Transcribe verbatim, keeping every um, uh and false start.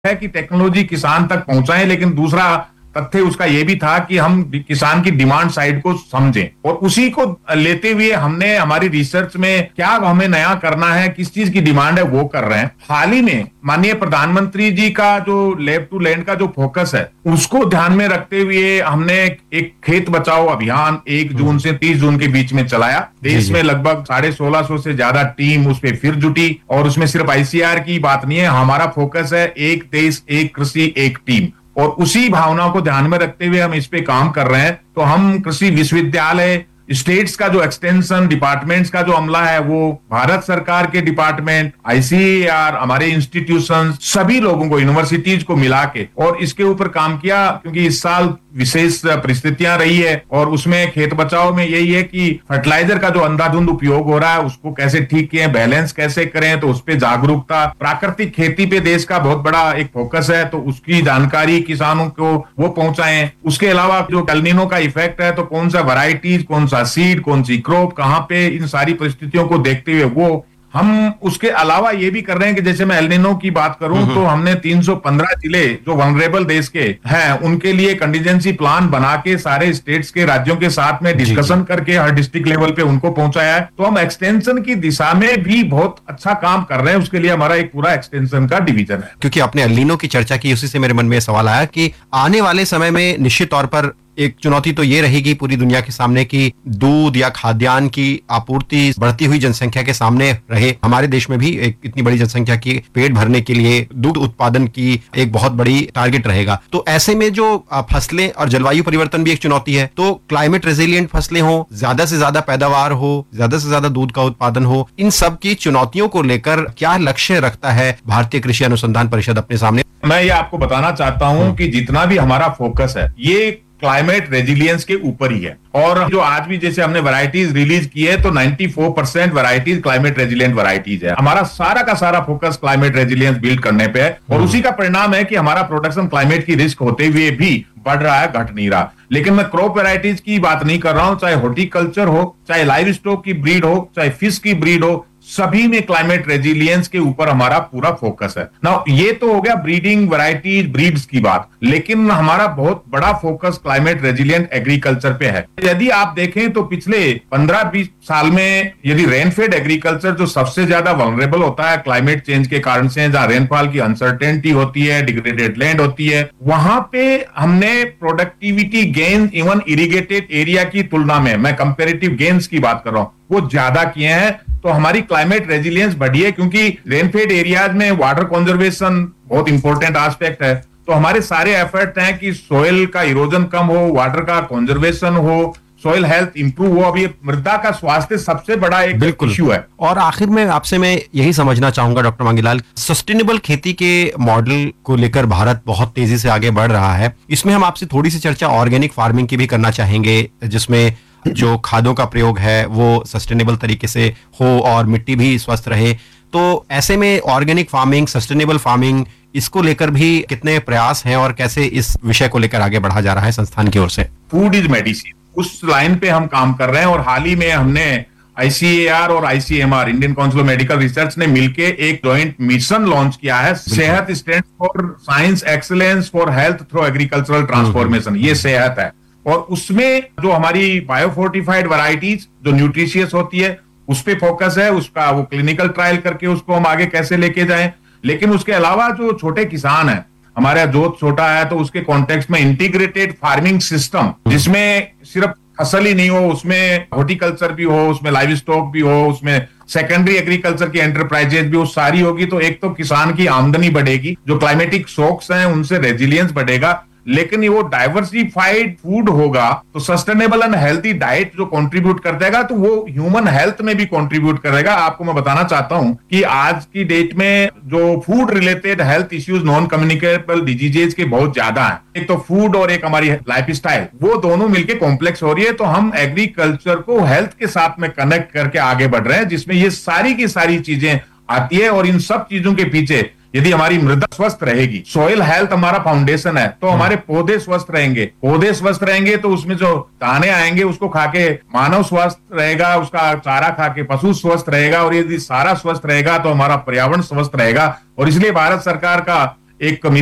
है कि टेक्नोलॉजी किसान तक पहुंचाएं, लेकिन दूसरा तथ्य उसका यह भी था कि हम किसान की डिमांड साइड को समझें, और उसी को लेते हुए हमने हमारी रिसर्च में क्या हमें नया करना है, किस चीज की डिमांड है, वो कर रहे हैं। हाल ही में माननीय प्रधानमंत्री जी का जो लैब टू लैंड का जो फोकस है, उसको ध्यान में रखते हुए हमने एक खेत बचाओ अभियान एक जून से तीस जून के बीच में चलाया। देश में लगभग साढ़े सोलह सौ से ज्यादा टीम उस पर फिर जुटी, और उसमें सिर्फ आईसीआर की बात नहीं है, हमारा फोकस है एक देश एक कृषि एक टीम, और उसी भावना को ध्यान में रखते हुए हम इस पे काम कर रहे हैं। तो हम कृषि विश्वविद्यालय, स्टेट्स का जो एक्सटेंशन डिपार्टमेंट्स का जो अमला है, वो भारत सरकार के डिपार्टमेंट, आईसीएआर, हमारे इंस्टीट्यूशन, सभी लोगों को, यूनिवर्सिटीज को मिला के और इसके ऊपर काम किया, क्योंकि इस साल विशेष परिस्थितियां रही है, और उसमें खेत बचाओ में यही है कि फर्टिलाइजर का जो अंधाधुंध उपयोग हो रहा है उसको कैसे ठीक किए, बैलेंस कैसे करें, तो उस पर जागरूकता। प्राकृतिक खेती पे देश का बहुत बड़ा एक फोकस है, तो उसकी जानकारी किसानों को वो पहुंचाएं। उसके अलावा जो एल नीनो का इफेक्ट है, तो कौन सा वैरायटीज, कौन सा सीड, कौन सी क्रॉप, कहां पे, इन सारी परिस्थितियों को देखते हुए वो हम उसके अलावा ये भी कर रहे हैं कि जैसे मैं एल नीनो की बात करूं तो हमने तीन सौ पंद्रह जिले जो वनरेबल देश के हैं उनके लिए कंटीजेंसी प्लान बना के सारे स्टेट्स के, राज्यों के साथ में डिस्कशन करके हर डिस्ट्रिक्ट लेवल पे उनको पहुंचाया है। तो हम एक्सटेंशन की दिशा में भी बहुत अच्छा काम कर रहे हैं, उसके लिए हमारा एक पूरा एक्सटेंशन का डिवीजन है। क्योंकि आपने एल नीनो की चर्चा की, उसी से मेरे मन में सवाल आया कि आने वाले समय में निश्चित तौर पर एक चुनौती तो ये रहेगी पूरी दुनिया के सामने कि दूध या खाद्यान्न की आपूर्ति बढ़ती हुई जनसंख्या के सामने रहे। हमारे देश में भी एक इतनी बड़ी जनसंख्या की पेट भरने के लिए दूध उत्पादन की एक बहुत बड़ी टारगेट रहेगा। तो ऐसे में जो फसलें और जलवायु परिवर्तन भी एक चुनौती है, तो क्लाइमेट रेजिलिएंट फसलें हो, ज्यादा से ज्यादा पैदावार हो, ज्यादा से ज्यादा दूध का उत्पादन हो, इन सब की चुनौतियों को लेकर क्या लक्ष्य रखता है भारतीय कृषि अनुसंधान परिषद अपने सामने? मैं ये आपको बताना चाहता हूं कि जितना भी हमारा फोकस है ये क्लाइमेट रेजिलियंस के ऊपर ही है, और जो आज भी जैसे हमने वैरायटीज रिलीज की है तो चौरानवे percent varieties climate resilient varieties है। हमारा सारा का सारा फोकस क्लाइमेट रेजिलियंस बिल्ड करने पे है, और उसी का परिणाम है कि हमारा प्रोडक्शन क्लाइमेट की रिस्क होते हुए भी बढ़ रहा है, घट नहीं रहा। लेकिन मैं क्रॉप वैरायटीज की बात नहीं कर रहा हूं, चाहे हॉर्टिकल्चर हो, चाहे लाइव स्टॉक की ब्रीड हो, चाहे फिश की ब्रीड हो, सभी में क्लाइमेट रेजिलियंस के ऊपर हमारा पूरा फोकस है। ना ये तो हो गया ब्रीडिंग वैरायटीज ब्रीड्स की बात, लेकिन हमारा बहुत बड़ा फोकस क्लाइमेट रेजिलिएंट एग्रीकल्चर पे है। यदि आप देखें तो पिछले पंद्रह बीस साल में यदि रेनफेड एग्रीकल्चर जो सबसे ज्यादा वल्नरेबल होता है क्लाइमेट चेंज के कारण से, जहां रेनफॉल की अनसर्टेनिटी होती है, डिग्रेडेड लैंड होती है, वहां पे हमने productivity gain even irrigated area की तुलना में, मैं कंपेरेटिव गेन्स की बात कर रहा हूं, वो ज्यादा किए हैं। तो हमारी क्लाइमेट रेजिलियंस बढ़ी है, क्योंकि रेनफेड एरियाज में वाटर कंजर्वेशन बहुत इंपॉर्टेंट एस्पेक्ट है। तो हमारे सारे एफर्ट हैं कि सोइल का इरोजन कम हो, वाटर का कंजर्वेशन हो, सोइल हेल्थ इंप्रूव हो। अभी मृदा का स्वास्थ्य सबसे बड़ा एक इश्यू है। और आखिर में आपसे मैं यही समझना चाहूंगा डॉक्टर मांगीलाल, सस्टेनेबल खेती के मॉडल को लेकर भारत बहुत तेजी से आगे बढ़ रहा है। इसमें हम आपसे थोड़ी सी चर्चा ऑर्गेनिक फार्मिंग की भी करना चाहेंगे, जिसमें जो खादों का प्रयोग है वो सस्टेनेबल तरीके से हो और मिट्टी भी स्वस्थ रहे। तो ऐसे में ऑर्गेनिक फार्मिंग, सस्टेनेबल फार्मिंग, इसको लेकर भी कितने प्रयास हैं और कैसे इस विषय को लेकर आगे बढ़ा जा रहा है संस्थान की ओर से? फूड इज मेडिसिन, उस लाइन पे हम काम कर रहे हैं, और हाल ही में हमने आईसीएआर और ICMR, Indian council of medical research ने मिलके एक जॉइंट मिशन लॉन्च किया है, सेहत stand for science excellence for health through agricultural transformation. ये सेहत है, और उसमें जो हमारी बायोफोर्टिफाइड वैरायटीज जो न्यूट्रिशियस होती है उस पे फोकस है, उसका वो क्लिनिकल ट्रायल करके उसको हम आगे कैसे लेके जाएं। लेकिन उसके अलावा जो छोटे किसान हैं, हमारा जोत छोटा है, तो उसके कॉन्टेक्स्ट में इंटीग्रेटेड फार्मिंग सिस्टम, जिसमें सिर्फ फसल ही नहीं हो, उसमें हॉर्टिकल्चर भी हो, उसमें लाइव स्टॉक भी हो, उसमें सेकेंडरी एग्रीकल्चर की एंटरप्राइजेज भी हो, सारी होगी, तो एक तो किसान की आमदनी बढ़ेगी, जो क्लाइमेटिक शॉक्स हैं उनसे रेजिलियंस बढ़ेगा, लेकिन ये वो डाइवर्सिफाइड फूड होगा, तो सस्टेनेबल एंड हेल्थी डाइट जो कंट्रीब्यूट कर देगा, तो वो ह्यूमन हेल्थ में भी कंट्रीब्यूट करेगा। आपको मैं बताना चाहता हूं कि आज की डेट में जो food related health issues, non communicable diseases के बहुत ज्यादा हैं। एक तो फूड और एक हमारी लाइफस्टाइल, वो दोनों मिलके कॉम्प्लेक्स हो रही है। तो हम एग्रीकल्चर को हेल्थ के साथ में कनेक्ट करके आगे बढ़ रहे हैं, जिसमें ये सारी की सारी चीजें आती है। और इन सब चीजों के पीछे यदि हमारी मृदा स्वस्थ रहेगी, सोइल हेल्थ हमारा फाउंडेशन है, तो हमारे पौधे स्वस्थ रहेंगे। पौधे स्वस्थ रहेंगे तो उसमें जो दाने आएंगे उसको खाके मानव स्वस्थ रहेगा, उसका चारा खाके पशु स्वस्थ रहेगा, और यदि सारा स्वस्थ रहेगा तो हमारा पर्यावरण स्वस्थ रहेगा। और इसलिए भारत सरकार का एक